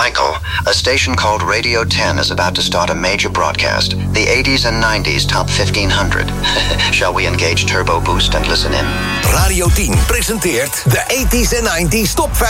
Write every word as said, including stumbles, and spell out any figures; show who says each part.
Speaker 1: Michael, a station called Radio ten is about to start a major broadcast. The eighties and nineties Top fifteen hundred. Shall we engage Turbo Boost and listen in?
Speaker 2: Radio tien presenteert de eighties en nineties Top